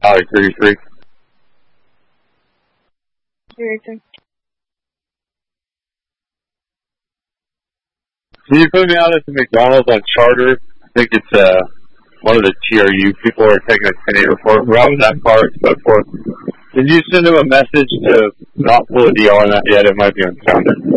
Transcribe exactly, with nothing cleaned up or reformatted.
Highway thirty-three. thirty-three. Can you put me out at the McDonald's on Charter? I think it's uh, one of the T R U people are taking a ten eight report. We're out in that car, so forth. Did you send him a message to not pull a deal on that yet? It might be on Sounder.